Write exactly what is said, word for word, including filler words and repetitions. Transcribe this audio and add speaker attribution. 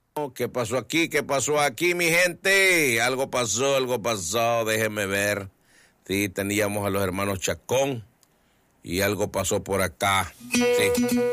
Speaker 1: ¿Qué pasó aquí? ¿Qué pasó aquí, mi gente? Algo pasó, algo pasó, déjenme ver. Sí, teníamos a los hermanos Chacón y algo pasó por acá. Sí.